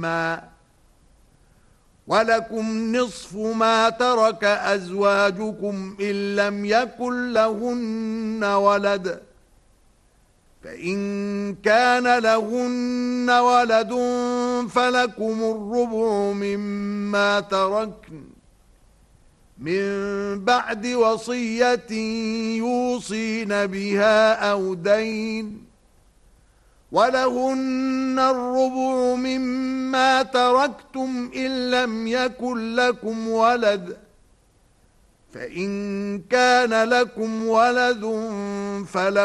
ولكم نصف ما ترك أزواجكم إن لم يكن لهن ولد فإن كان لهن ولد فلكم الربع مما تركن من بعد وصية يوصين بها أو دين ولهن الربع مما تركتم إن لم يكن لكم ولد فإن كان لكم ولد فلهن